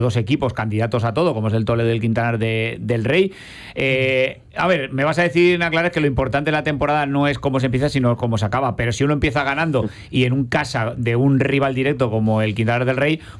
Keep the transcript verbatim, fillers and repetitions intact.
dos equipos candidatos a todo, como es el Toledo y el Quintanar de, del Rey. Eh, a ver, me vas a decir, Naclares, que lo importante de la temporada no es cómo se empieza, sino cómo se acaba. Pero si uno empieza ganando y en un casa de un rival directo como el Quintanar del Rey,